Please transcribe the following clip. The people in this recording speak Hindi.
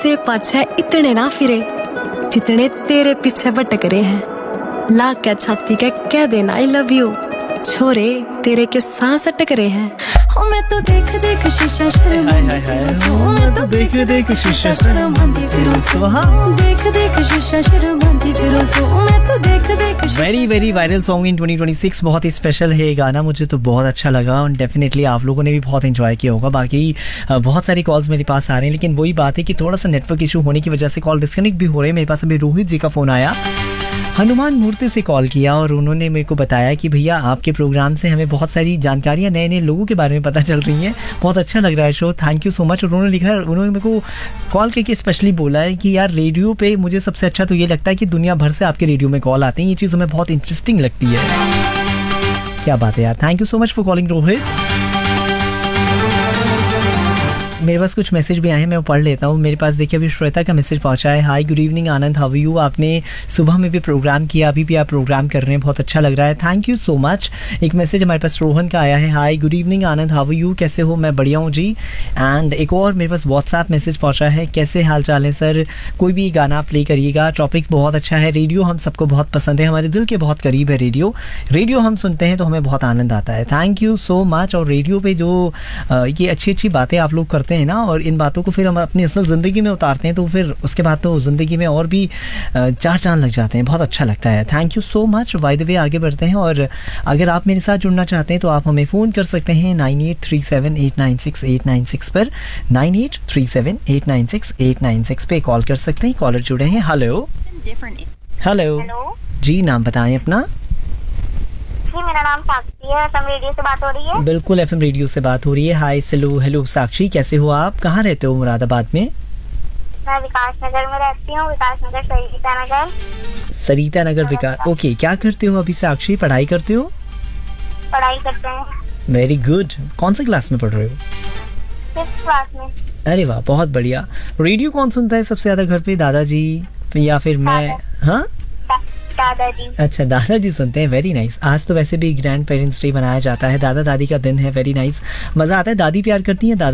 से पाछे इतने ना फिरे जितने तेरे पीछे भटक रहे हैं। लाख क्या छाती के कह देना आई लव यू, छोरे तेरे के सांस अटक रहे हैं। मैं तो देख देख शीशा शर्मांदी फिरूं, मैं तो देख देख शीशा शर्मांदी फिरूं, देख देख शीशा शर्मांदी फिरूं, मैं तो देख देख। Very very viral song in 2026, बहुत ही स्पेशल है ये गाना, मुझे तो बहुत अच्छा लगा और डेफिनेटली आप लोगों ने भी बहुत एंजॉय किया होगा। बाकी बहुत सारी कॉल्स मेरे पास आ रहे हैं, लेकिन वही बात है कि थोड़ा सा नेटवर्क इशू होने की वजह से कॉल डिस्कनेक्ट भी हो रहे हैं। मेरे पास अभी रोहित जी का फ़ोन आया, हनुमान मूर्ति से कॉल किया और उन्होंने मेरे को बताया कि भैया आपके प्रोग्राम से हमें बहुत सारी जानकारियाँ नए नए लोगों के बारे में पता चल रही हैं, बहुत अच्छा लग रहा है show, thank you so much. और उन्होंने लिखा, उन्होंने मेरे को कॉल करके स्पेशली बोला है कि यार रेडियो पे मुझे सबसे अच्छा तो ये लगता है कि दुनिया भर से आपके रेडियो में कॉल आते हैं, ये चीज़ हमें बहुत इंटरेस्टिंग लगती है। क्या बात है यार, thank you so much for calling Rohit. मेरे पास कुछ मैसेज भी आए हैं, मैं वो पढ़ लेता हूँ। मेरे पास देखिए अभी श्वेता का मैसेज पहुँचा है। Hi good evening Anand, how are you. आपने सुबह में भी प्रोग्राम किया, अभी भी आप प्रोग्राम कर रहे हैं, बहुत अच्छा लग रहा है, थैंक यू सो मच। एक मैसेज हमारे पास रोहन का आया है। Hi good evening Anand, how are you, कैसे हो। मैं बढ़िया हूँ जी। एंड एक और मेरे पास व्हाट्सएप मैसेज पहुँचा है, कैसे हाल चाल है सर, कोई भी गाना प्ले करिएगा, टॉपिक बहुत अच्छा है, रेडियो हम सबको बहुत पसंद है, हमारे दिल के बहुत करीब है रेडियो, रेडियो हम सुनते हैं तो हमें बहुत आनंद आता है, थैंक यू सो मच। और रेडियो पे जो ये अच्छी अच्छी बातें आप लोग करते हैं ना, और इन बातों को फिर हम अपनी असल ज़िंदगी में उतारते हैं, तो फिर उसके बाद तो ज़िंदगी में और भी चार चांद लग जाते हैं, बहुत अच्छा लगता है, thank you so much. By the way आगे बढ़ते हैं, और अगर आप मेरे साथ जुड़ना चाहते हैं तो आप हमें फ़ोन कर सकते हैं 9837896896 पर, 9837896896 पे कॉल कर सकते हैं। कॉलर जुड़े हैं। हेलो हेलो जी, नाम बताएं अपना। मेरा नाम साक्षी है, एफएम रेडियो से बात हो रही है। बिल्कुल एफएम रेडियो से बात हो रही है। हाय हेलो साक्षी, कैसे हो आप, कहाँ रहते हो मुरादाबाद में। मैं विकास नगर में रहती हूँ, विकास नगर सरिता नगर विकास। ओके, क्या करते हो अभी साक्षी, पढ़ाई करते हो। पढ़ाई करते हैं। वेरी गुड, कौन सा क्लास में पढ़ रहे हो। 5th क्लास में। अरे वाह, बहुत बढ़िया। रेडियो कौन सुनता है सबसे ज्यादा घर पे, दादाजी या फिर मैं। हाँ दादाजी। अच्छा, दादाजी सुनते हैं, वेरी नाइस। आज तो वैसे भी ग्रैंड पेरेंट्स डे मनाया जाता है, दादा दादी का दिन है, वेरी नाइस, मजा आता है। दादी प्यार करती है दादा